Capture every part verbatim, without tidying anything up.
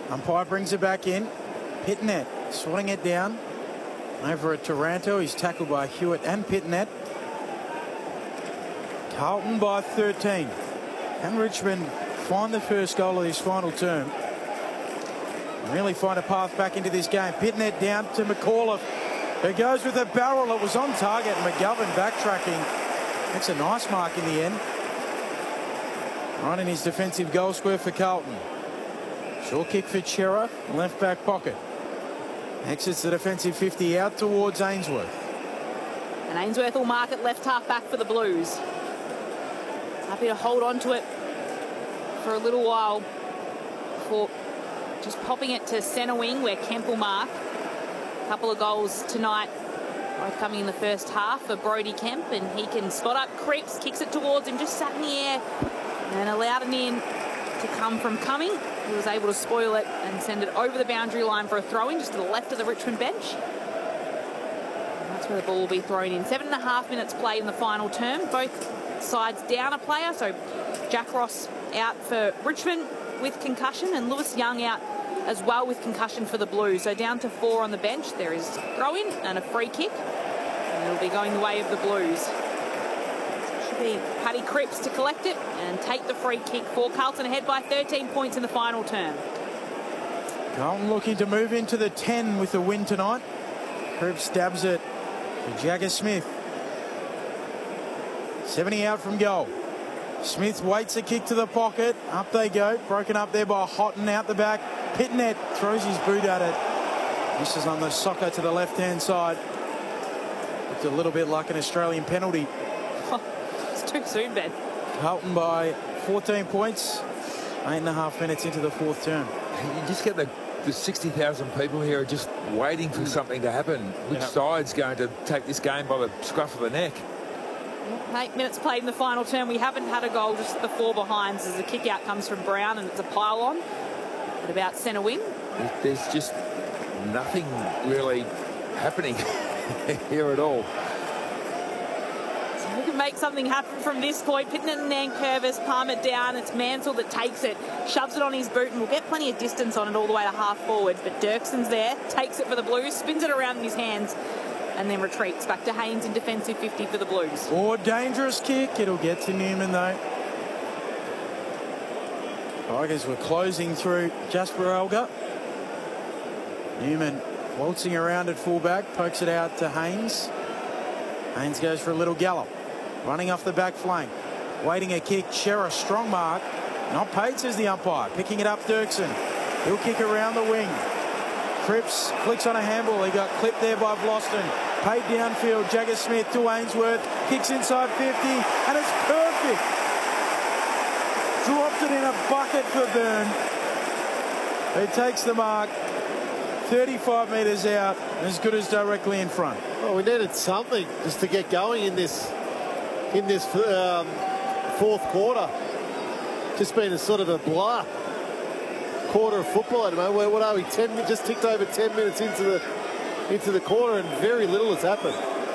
Umpire brings it back in. Pittonet swatting it down. Over at Taranto, he's tackled by Hewitt and Pittonet. Carlton by thirteen. Can Richmond find the first goal of this final term? Really find a path back into this game. Pittonet down to McAuliffe. It goes with a barrel. It was on target. McGovern backtracking. That's a nice mark in the end. Right in his defensive goal square for Carlton. Short kick for Chera, left back pocket. Exits the defensive fifty out towards Ainsworth. And Ainsworth will mark it left half back for the Blues. Happy to hold on to it for a little while before just popping it to centre wing where Kemp will mark. A couple of goals tonight, both coming in the first half for Brody Kemp, and he can spot up Cripps, kicks it towards him, just sat in the air and allowed it in to come from Cumming. He was able to spoil it and send it over the boundary line for a throw-in just to the left of the Richmond bench. And that's where the ball will be thrown in. Seven and a half minutes played in the final term. Both sides down a player, so Jack Ross out for Richmond with concussion and Lewis Young out as well with concussion for the Blues. So down to four on the bench. There is throw-in and a free kick. And it'll be going the way of the Blues. Should be Paddy Cripps to collect it and take the free kick for Carlton, ahead by thirteen points in the final term. Carlton looking to move into the ten with the win tonight. Cripps stabs it to Jagger Smith. seventy out from goal. Smith waits a kick to the pocket. Up they go. Broken up there by Houghton out the back. Pittonet throws his boot at it. This is on the soccer to the left-hand side. Looked a little bit like an Australian penalty. It's too soon, Ben. Carlton by fourteen points. Eight and a half minutes into the fourth term. You just get the, the sixty thousand people here are just waiting for something to happen. Which yeah. side's going to take this game by the scruff of the neck? Eight minutes played in the final term. We haven't had a goal, just the four behinds as the kick out comes from Brown and it's a pile on at about centre wing. There's just nothing really happening here at all. So we can make something happen from this point. Pittonet and Nankervis palm it down. It's Mansell that takes it, shoves it on his boot, and will get plenty of distance on it all the way to half forward. But Dirkson's there, takes it for the Blues, spins it around in his hands, and then retreats back to Haynes in defensive fifty for the Blues. Or dangerous kick. It'll get to Newman though. Tigers were closing through Jasper Elgar. Newman waltzing around at fullback, pokes it out to Haynes. Haynes goes for a little gallop. Running off the back flank. Waiting a kick. Shearer, strong mark. Not paid, says the umpire. Picking it up, Dirksen. He'll kick around the wing. Cripps flicks on a handball. He got clipped there by Vlosten. Paid downfield. Jagger Smith to Ainsworth. Kicks inside fifty. And it's perfect. Dropped it in a bucket for Byrne. He takes the mark. thirty-five metres out. As good as directly in front. Well, we needed something just to get going in this in this um, fourth quarter. Just been a sort of a blah quarter of football at the moment. Where, what are we? Ten just ticked over ten minutes into the into the quarter, and very little has happened.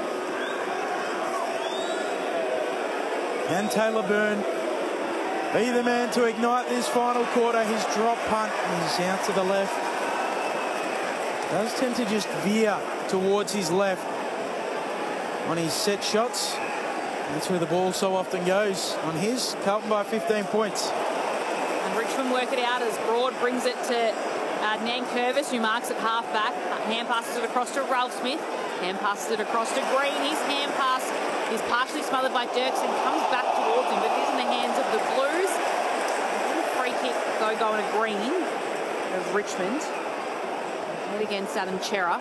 And Taylor Byrne be the man to ignite this final quarter. His drop punt is out to the left. Does tend to just veer towards his left on his set shots. That's where the ball so often goes on his. Carlton by fifteen points. And Richmond work it out as Broad brings it to uh, Nankervis, who marks it half back. Hand passes it across to Ralph Smith. Hand passes it across to Green. His hand pass is partially smothered by Dirksen. Comes back towards him, but it is in the hands of the Blues. And a free kick go going to Green of Richmond. Head against Adam Chera.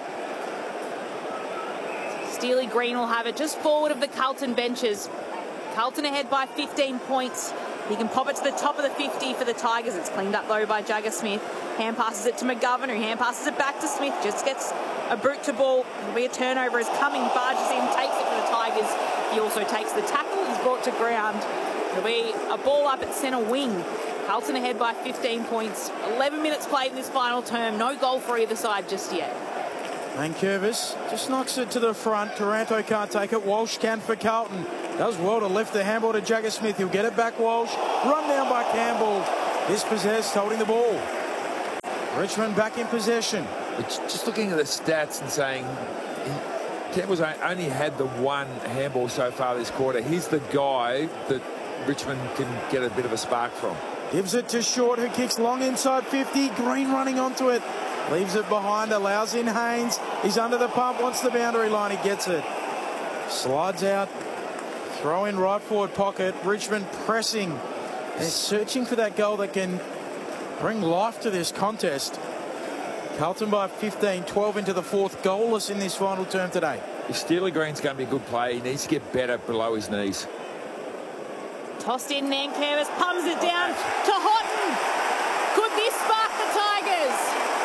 Steely Green will have it just forward of the Carlton benches. Carlton ahead by fifteen points. He can pop it to the top of the fifty for the Tigers. It's cleaned up though by Jagger Smith. Hand passes it to McGovern, who hand passes it back to Smith. Just gets a boot to ball. It'll be a turnover as Cumming barges in, takes it for the Tigers. He also takes the tackle. He's brought to ground. It'll be a ball up at centre wing. Carlton ahead by fifteen points. eleven minutes played in this final term. No goal for either side just yet. Nankervis just knocks it to the front. Taranto can't take it. Walsh can for Carlton. Does well to lift the handball to Jagger Smith. He'll get it back, Walsh. Run down by Campbell. Dispossessed, holding the ball. Richmond back in possession. But just looking at the stats and saying, Campbell's only had the one handball so far this quarter. He's the guy that Richmond can get a bit of a spark from. Gives it to Short, who kicks long inside fifty. Green running onto it. Leaves it behind, allows in Haynes. He's under the pump, wants the boundary line. He gets it. Slides out. Throw in right forward pocket. Richmond pressing. They're searching for that goal that can bring life to this contest. Carlton by fifteen, twelve into the fourth, goalless in this final term today. If Steely Green's going to be a good play, he needs to get better below his knees. Tossed in, Nankervis pumps it down to Houghton. Could this spark the Tigers?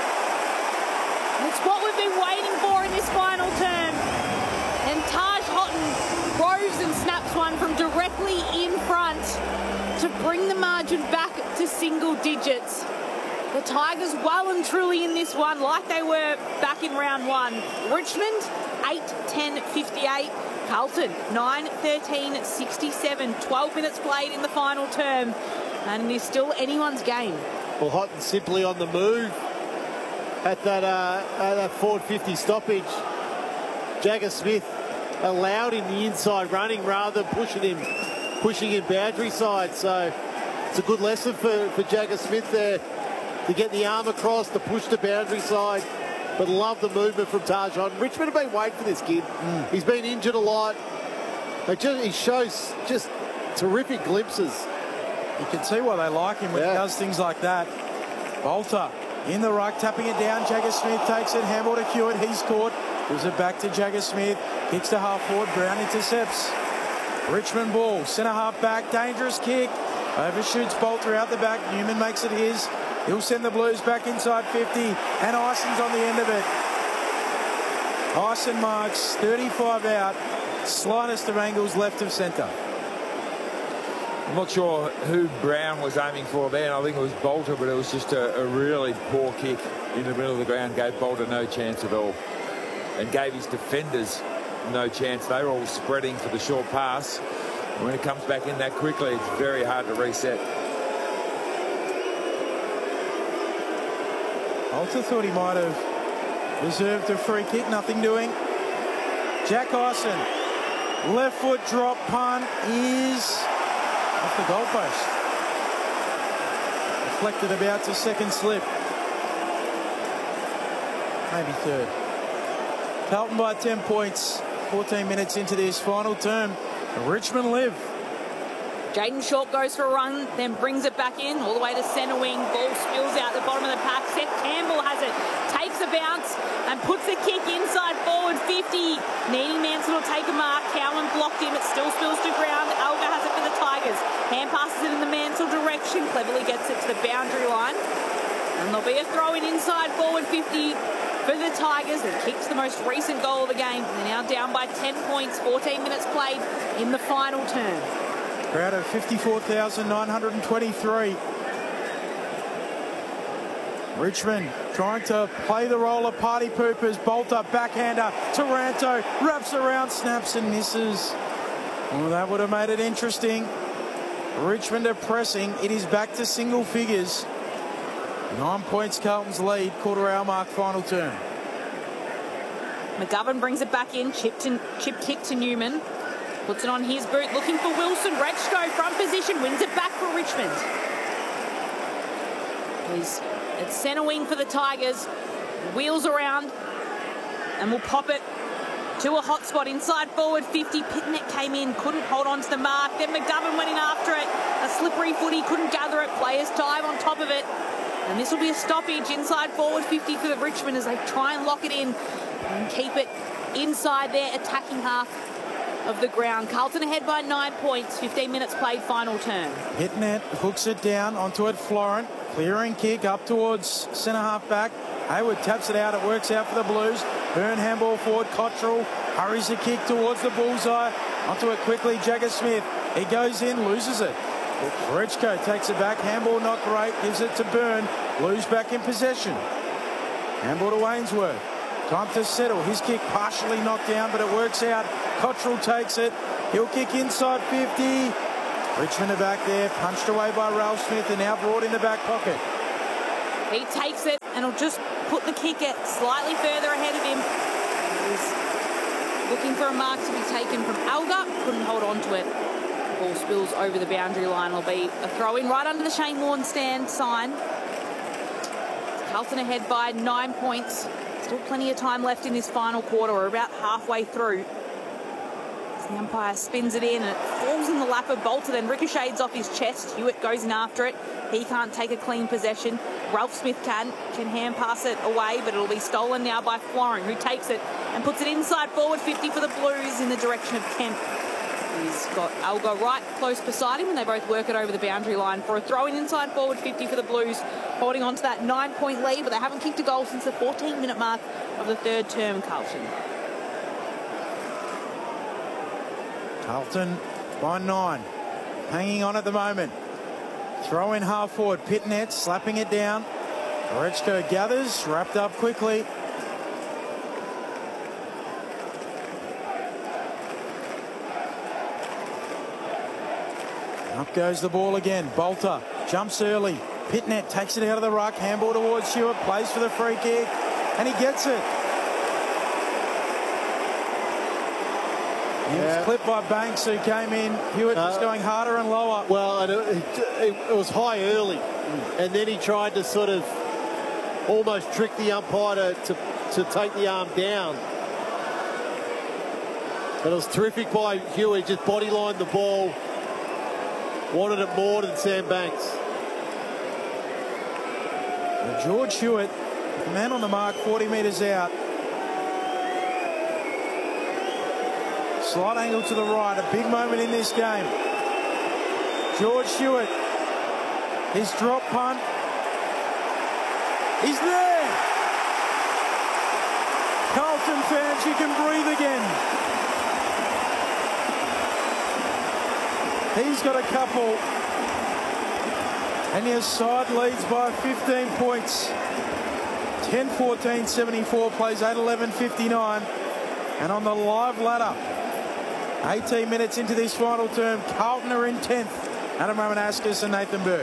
It's what we've been waiting for in this final term. And Taj Houghton throws and snaps one from directly in front to bring the margin back to single digits. The Tigers well and truly in this one, like they were back in round one. Richmond, eight ten fifty-eight. Carlton, nine thirteen sixty-seven. twelve minutes played in the final term. And it is still anyone's game. Well, Houghton simply on the move at that, uh, at that forward fifty stoppage. Jagger Smith allowed him the inside running rather than pushing him, pushing him boundary side. So it's a good lesson for, for Jagger Smith there, to get the arm across, to push the boundary side. But love the movement from Taj Houghton. Richmond have been waiting for this kid. Mm. He's been injured a lot. They just, he shows just terrific glimpses. You can see why they like him when yeah. he does things like that. Bolter in the ruck, tapping it down. Jagger Smith takes it, handball to Hewitt. He's caught. Gives it back to Jagger Smith. Kicks to half forward. Brown intercepts. Richmond ball. Centre half back. Dangerous kick. Overshoots Bolter out the back. Newman makes it his. He'll send the Blues back inside fifty, and Ison's on the end of it. Ison marks thirty-five out, slightest of angles left of centre. I'm not sure who Brown was aiming for there, and I think it was Bolter, but it was just a, a really poor kick in the middle of the ground. Gave Bolter no chance at all, and gave his defenders no chance. They were all spreading for the short pass. And when it comes back in that quickly, it's very hard to reset. Bolter thought he might have reserved a free kick, nothing doing. Jack Ison, left foot drop punt is off the goalpost. Deflected about to second slip. Maybe third. Carlton by ten points, fourteen minutes into this final term. Richmond live. Jaden Short goes for a run, then brings it back in, all the way to centre wing. Ball spills out the bottom of the pack. Seth Campbell has it, takes a bounce and puts a kick inside forward fifty. Needing Manson will take a mark. Cowan blocked him. It still spills to ground. Alga has it for the Tigers. Hand passes it in the Mansell direction. Cleverly gets it to the boundary line. And there'll be a throw in inside forward fifty for the Tigers. That kicks the most recent goal of the game. They're now down by ten points, fourteen minutes played in the final term. Crowd of fifty-four thousand nine hundred twenty-three. Richmond trying to play the role of party poopers. Bolter, backhander, Taranto, wraps around, snaps and misses. Well, that would have made it interesting. Richmond are pressing. It is back to single figures. Nine points Carlton's lead, quarter hour mark, final term. McGovern brings it back in, chip, to, chip kick to Newman. Puts it on his boot, looking for Wilson. Rechko, front position, wins it back for Richmond. He's at centre wing for the Tigers. Wheels around and will pop it to a hot spot inside forward fifty. Pitnet came in, couldn't hold on to the mark. Then McGovern went in after it. A slippery footy, couldn't gather it. Players dive on top of it. And this will be a stoppage inside forward fifty for the Richmond as they try and lock it in and keep it inside their attacking half of the ground. Carlton ahead by nine points, fifteen minutes played, final term. Pitnet hooks it down onto it, Florent. Clearing kick up towards centre half back. Hayward taps it out, it works out for the Blues. Burn handball forward, Cottrell hurries the kick towards the bullseye. Onto it quickly, Jagger Smith. He goes in, loses it. Rechko takes it back, handball not great, gives it to Byrne. Blues back in possession. Handball to Wainsworth. Time to settle. His kick partially knocked down, but it works out. Cottrell takes it. He'll kick inside fifty. Richmond are back there, punched away by Ralph Smith and now brought in the back pocket. He takes it and will just put the kick it slightly further ahead of him. He's looking for a mark to be taken from Alga. Couldn't hold on to it. Ball spills over the boundary line. Will be a throw-in right under the Shane Warne stand sign. Carlton ahead by nine points. Still plenty of time left in this final quarter. We're about halfway through. As the umpire spins it in and it falls in the lap of Bolter, then ricochets off his chest. Hewitt goes in after it. He can't take a clean possession. Ralph Smith can, can hand pass it away, but it'll be stolen now by Florin, who takes it and puts it inside forward fifty for the Blues in the direction of Kemp. He's got Alga right close beside him, and they both work it over the boundary line for a throw-in inside forward fifty for the Blues, holding on to that nine-point lead, but they haven't kicked a goal since the fourteen-minute mark of the third term, Carlton. Carlton by nine. Hanging on at the moment. Throw in half forward. Pitnet slapping it down. Orechko gathers, wrapped up quickly. Up goes the ball again. Bolter jumps early. Pitnet takes it out of the ruck. Handball towards Hewitt. Plays for the free kick. And he gets it. He Yeah. was clipped by Banks, who came in. Hewitt Uh, was going harder and lower. Well, and it, it, it was high early, and then he tried to sort of almost trick the umpire to, to, to take the arm down. But it was terrific by Hewitt, just bodylined the ball, wanted it more than Sam Banks. And George Hewitt, the man on the mark, forty metres out. Slight angle to the right, a big moment in this game. George Hewitt, his drop punt. He's there. Carlton fans, you can breathe again. He's got a couple. And his side leads by fifteen points. ten fourteen seventy-four, plays eight eleven fifty-nine. And on the live ladder, eighteen minutes into this final term, Carlton are in tenth. Adam Romanascus and Nathan Burke.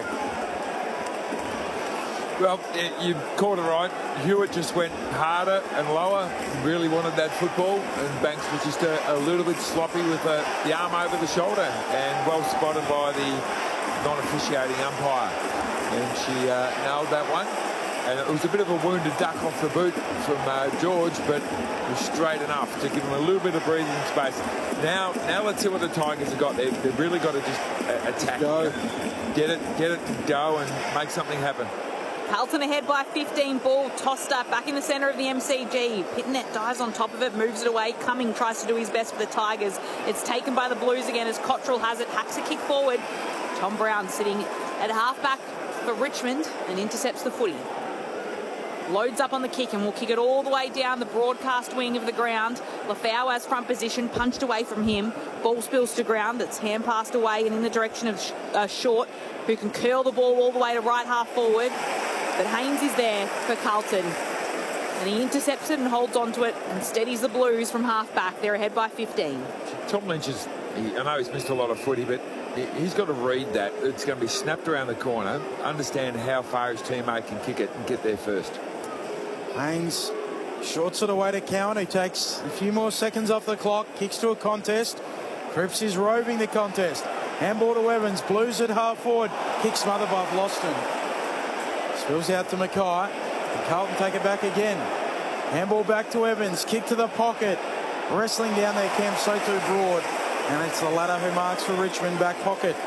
Well, you called it right. Hewitt just went harder and lower. Really wanted that football, and Banks was just a, a little bit sloppy with the, the arm over the shoulder, and well spotted by the non-officiating umpire. And she uh, nailed that one. And it was a bit of a wounded duck off the boot from uh, George, but it was straight enough to give him a little bit of breathing space. Now, now let's see what the Tigers have got. They've, they've really got to just uh, attack, Go. get it, get it, go, and make something happen. Carlton ahead by fifteen. Ball tossed up back in the centre of the M C G. Pitnet dives on top of it, moves it away. Cumming tries to do his best for the Tigers. It's taken by the Blues again as Cottrell has it, hacks a kick forward. Tom Brown sitting at halfback for Richmond and intercepts the footy. Loads up on the kick and will kick it all the way down the broadcast wing of the ground. Lafau has front position, punched away from him. Ball spills to ground. That's hand passed away and in the direction of uh, Short, who can curl the ball all the way to right half forward. But Haynes is there for Carlton. And he intercepts it and holds on to it and steadies the Blues from half back. They're ahead by fifteen. Tom Lynch is, he, I know he's missed a lot of footy, but he, he's got to read that. It's going to be snapped around the corner, understand how far his teammate can kick it and get there first. Haynes shorts it away to Cowan, who takes a few more seconds off the clock, kicks to a contest. Cripps is roving the contest. Handball to Evans, Blues at half forward, kick smothered by Vlosten. Spills out to Mackay, and Carlton take it back again. Handball back to Evans, kick to the pocket. Wrestling down there, Cam so too broad. And it's the ladder who marks for Richmond, back pocket.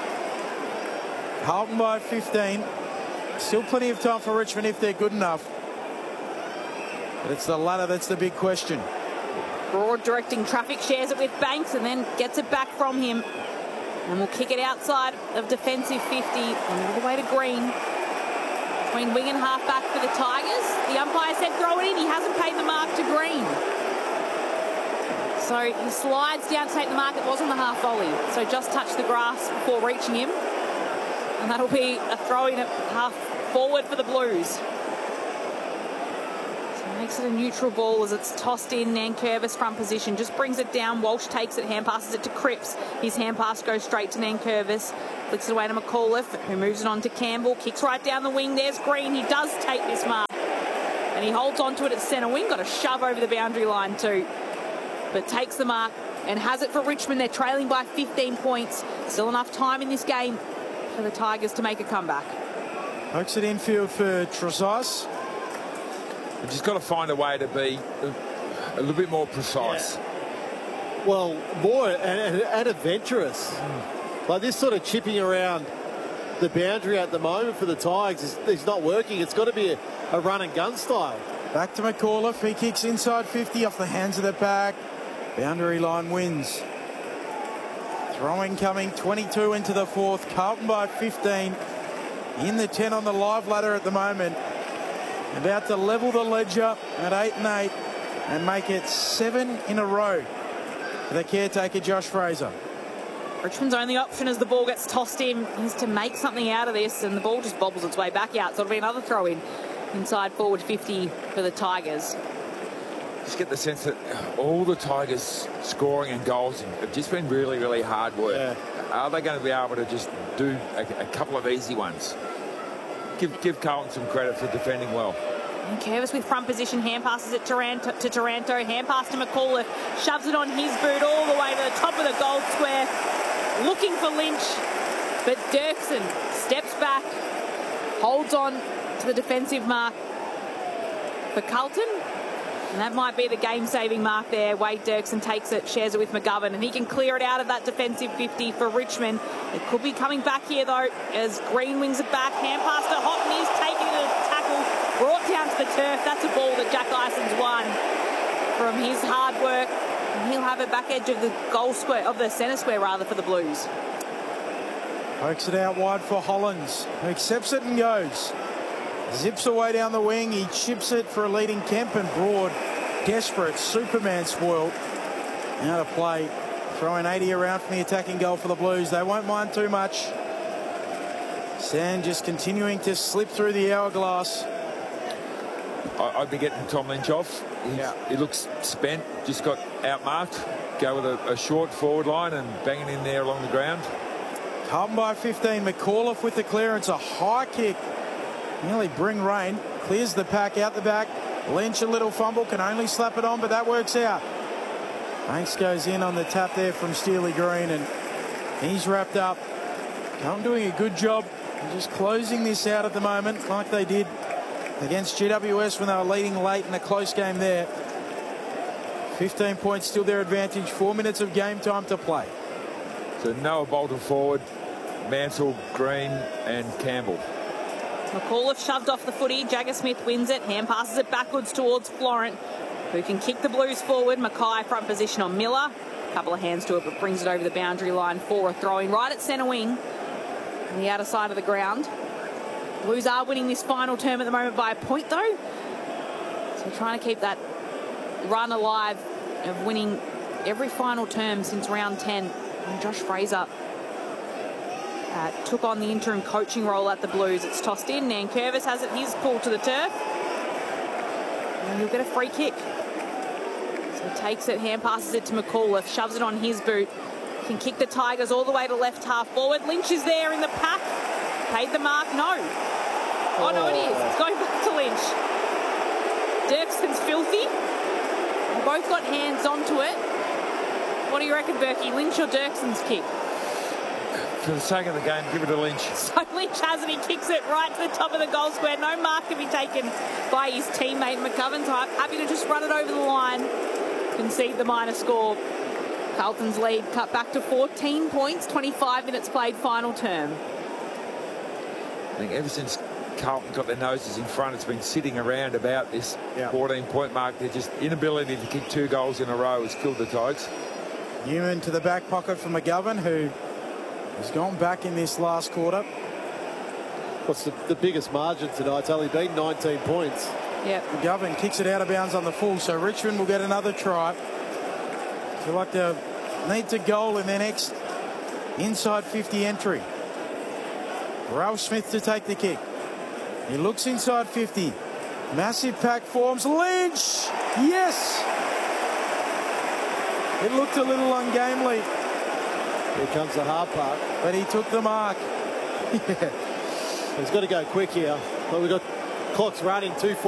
Carlton by fifteen. Still plenty of time for Richmond if they're good enough. But it's the ladder that's the big question. Broad directing traffic, shares it with Banks and then gets it back from him. And will kick it outside of defensive fifty and all the way to Green. Between wing and half back for the Tigers. The umpire said throw it in. He hasn't paid the mark to Green. So he slides down to take the mark. It was on the half volley. So just touched the grass before reaching him. And that'll be a throw in at half forward for the Blues. Makes it a neutral ball as it's tossed in. Nankervis front position, just brings it down. Walsh takes it, hand passes it to Cripps. His hand pass goes straight to Nankervis. Flicks it away to McAuliffe, who moves it on to Campbell. Kicks right down the wing. There's Green. He does take this mark. And he holds on to it at centre wing. Got a shove over the boundary line too. But takes the mark and has it for Richmond. They're trailing by fifteen points. Still enough time in this game for the Tigers to make a comeback. Pokes it infield for Trezise. We've just got to find a way to be a, a little bit more precise. Yeah. Well, more and, and adventurous. Mm. Like this sort of chipping around the boundary at the moment for the Tigers is, is not working. It's got to be a, a run and gun style. Back to McAuliffe. He kicks inside fifty off the hands of the pack. Boundary line wins. Throwing coming twenty-two into the fourth. Carlton by fifteen. In the ten on the live ladder at the moment. About to level the ledger at eight and eight and make it seven in a row for the caretaker Josh Fraser. Richmond's only option as the ball gets tossed in is to make something out of this, and the ball just bobbles its way back out. So it'll be another throw in inside forward fifty for the Tigers. Just get the sense that all the Tigers scoring and goals have just been really, really hard work. Yeah. Are they going to be able to just do a, a couple of easy ones? Give, give Carlton some credit for defending well. And Curvis with front position, hand passes it Taranto, to Taranto, hand pass to McAuliffe, shoves it on his boot all the way to the top of the goal square, looking for Lynch, but Dirksen steps back, holds on to the defensive mark for Carlton. And that might be the game-saving mark there. Wade Dirksen takes it, shares it with McGovern, and he can clear it out of that defensive fifty for Richmond. It could be coming back here, though, as Green wings it back. Hand pass to Houghton. He's taking the tackle, brought down to the turf. That's a ball that Jack Ison's won from his hard work. And he'll have it back edge of the goal square, of the centre square, rather, for the Blues. Pokes it out wide for Hollins, who accepts it and goes. Zips away down the wing. He chips it for a leading Kemp, and Broad, desperate, Superman spoiled. Now to play. Throwing eighty around from the attacking goal for the Blues. They won't mind too much. Sand just continuing to slip through the hourglass. I'd be getting Tom Lynch off. Yeah. He looks spent, just got outmarked. Go with a, a short forward line and bang it in there along the ground. Carlton by fifteen. McAuliffe with the clearance. A high kick. Nearly bring rain. Clears the pack out the back. Lynch a little fumble. Can only slap it on, but that works out. Banks goes in on the tap there from Steely Green, and he's wrapped up. Carlton doing a good job just closing this out at the moment, like they did against G W S when they were leading late in a close game there. fifteen points still their advantage. Four minutes of game time to play. So Noah Bolter forward, Mansell, Green and Campbell. McAuliffe shoved off the footy. Jagger Smith wins it. Hand passes it backwards towards Florent, who can kick the Blues forward. Mackay front position on Miller. A couple of hands to it, but brings it over the boundary line for a throw-in right at centre wing on the outer side of the ground. Blues are winning this final term at the moment by a point, though. So trying to keep that run alive of winning every final term since round ten. And Josh Fraser Uh, took on the interim coaching role at the Blues. It's tossed in. Nankervis has it. He's pulled to the turf. And he'll get a free kick. So he takes it, hand passes it to McAuliffe, shoves it on his boot. Can kick the Tigers all the way to left half forward. Lynch is there in the pack. Paid the mark. No. Oh, no, it is. It's going back to Lynch. Dirksen's filthy. They both got hands onto it. What do you reckon, Berkey? Lynch or Dirksen's kick? For the sake of the game, give it to Lynch. So Lynch has it. He kicks it right to the top of the goal square. No mark to be taken by his teammate McGovern. So happy to just run it over the line. Concede the minor score. Carlton's lead cut back to fourteen points. twenty-five minutes played, final term. I think ever since Carlton got their noses in front, it's been sitting around about this fourteen point mark. Their just inability to kick two goals in a row has killed the Tigers. Newman to the back pocket for McGovern, who has gone back in this last quarter. What's the, the biggest margin tonight? It's only been nineteen points. Yep. McGovern kicks it out of bounds on the full, so Richmond will get another try. Feel like they need to goal in their next inside fifty entry. Ralph Smith to take the kick. He looks inside fifty. Massive pack forms. Lynch! Yes! It looked a little ungamely. Here comes the hard part. But he took the mark. Yeah. He's got to go quick here. But we've got clock's running, two